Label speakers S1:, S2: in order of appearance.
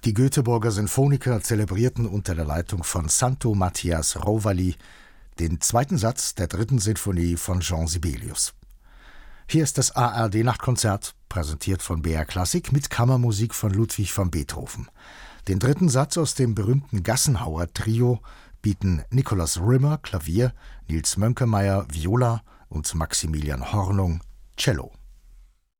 S1: Die Göteborger Sinfoniker zelebrierten unter der Leitung von Santo Matthias Rovali den zweiten Satz der 3. Sinfonie von Jean Sibelius. Hier ist das ARD-Nachtkonzert, präsentiert von BR Klassik mit Kammermusik von Ludwig van Beethoven. Den 3. Satz aus dem berühmten Gassenhauer-Trio bieten Nikolaus Rimmer, Klavier, Nils Mönkemeyer, Viola und Maximilian Hornung, Cello.